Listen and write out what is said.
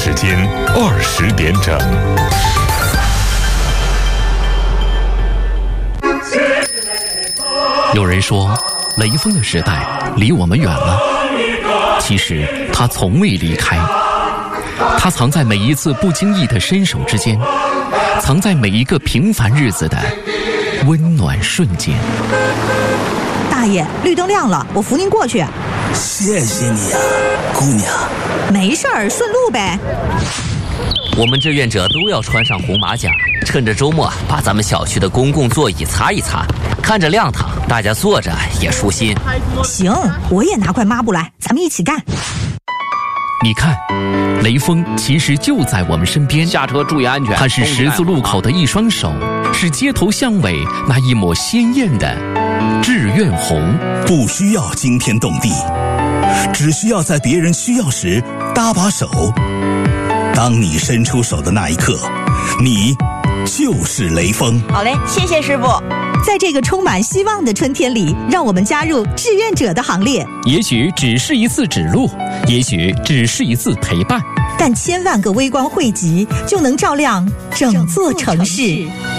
时间20点整。 有人说，雷锋的时代离我们远了，其实他从未离开，他藏在每一次不经意的伸手之间，藏在每一个平凡日子的温暖瞬间。 大爷，绿灯亮了，我扶您过去。 谢谢你啊，姑娘。 没事儿，顺路呗。 我们志愿者都要穿上红马甲，趁着周末把咱们小区的公共座椅擦一擦，看着亮堂，大家坐着也舒心。 行，我也拿块抹布来，咱们一起干。 你看，雷锋其实就在我们身边， 下车注意安全。 他是十字路口的一双手，是街头巷尾那一抹鲜艳的志愿红。 不需要惊天动地，只需要在别人需要时搭把手。当你伸出手的那一刻，你就是雷锋。 好嘞，谢谢师傅。 在这个充满希望的春天里，让我们加入志愿者的行列。 也许只是一次指路，也许只是一次陪伴， 但千万个微光汇集，就能照亮整座城市。